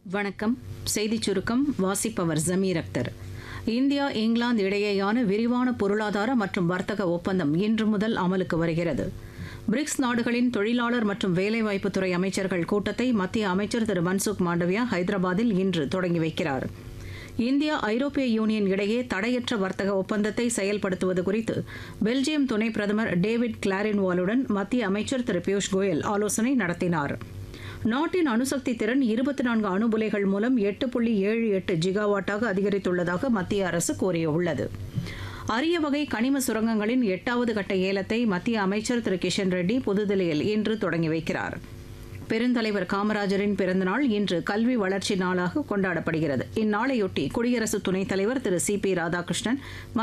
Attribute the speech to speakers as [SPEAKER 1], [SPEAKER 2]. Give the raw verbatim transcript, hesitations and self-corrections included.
[SPEAKER 1] வணக்கம். செய்திச் சுருக்கம் வாசிப்பவர் ஜமீர் அக்தர். இந்தியா இங்கிலாந்து இடையேயான விரிவான பொருளாதார மற்றும் வர்த்தக ஒப்பந்தம் இன்று முதல் அமலுக்கு வருகிறது. பிரிக்ஸ் நாடுகளின் தொழிலாளர் மற்றும் வேலைவாய்ப்புத்துறை அமைச்சர்கள் கூட்டத்தை மத்திய அமைச்சர் திரு மன்சுக் மாண்டவியா ஹைதராபாத்தில் இன்று தொடங்கி வைக்கிறார். இந்தியா ஐரோப்பிய யூனியன் இடையே தடையற்ற வர்த்தக ஒப்பந்தத்தை செயல்படுத்துவது குறித்து பெல்ஜியம் துணை பிரதமர் டேவிட் கிளாரின்வாலுடன் மத்திய அமைச்சர் திரு பியூஷ் கோயல் ஆலோசனை நடத்தினார். நாட்டின் அணுசக்தி திறன் இருபத்தி நான்கு அணுபுலைகள் மூலம் எட்டு புள்ளி ஏழு எட்டு ஜிகாவாட்டாக அதிகரித்துள்ளதாக மத்திய அரசு கூறியுள்ளது. அரிய வகை கனிம சுரங்கங்களின் எட்டாவது கட்ட ஏலத்தை மத்திய அமைச்சர் திரு கிஷன் ரெட்டி புதுதில்லியில் இன்று தொடங்கி வைக்கிறார். பெருந்தலைவர் காமராஜரின் பிறந்தநாள் இன்று கல்வி வளர்ச்சி நாளாக கொண்டாடப்படுகிறது. இந்நாளையொட்டி குடியரசு துணைத் தலைவர் திரு சி பி ராதாகிருஷ்ணன்